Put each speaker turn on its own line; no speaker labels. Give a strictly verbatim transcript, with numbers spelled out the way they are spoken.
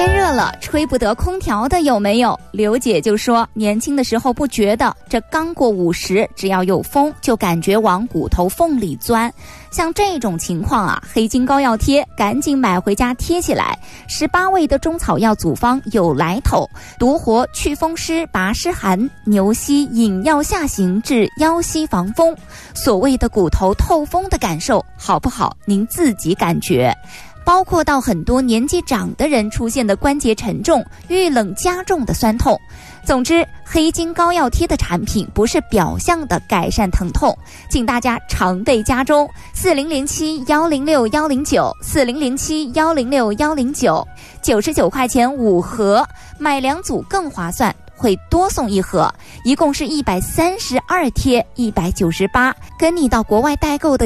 天热了，吹不得空调的有没有？刘姐就说，年轻的时候不觉得，这刚过五十，只要有风就感觉往骨头缝里钻。像这种情况啊，黑金膏药贴赶紧买回家贴起来。十八味的中草药组方有来头，独活祛风湿、拔湿寒，牛膝引药下行至腰膝防风。所谓的骨头透风的感受，好不好？您自己感觉。包括到很多年纪长的人出现的关节沉重、遇冷加重的酸痛。总之，黑金膏药贴的产品不是表象的改善疼痛，请大家常备家中。四零零七幺零六幺零九，四零零七幺零六幺零九，九十九块钱五盒，买两组更划算，会多送一盒，一共是一百三十二贴，一百九十八，跟你到国外代购的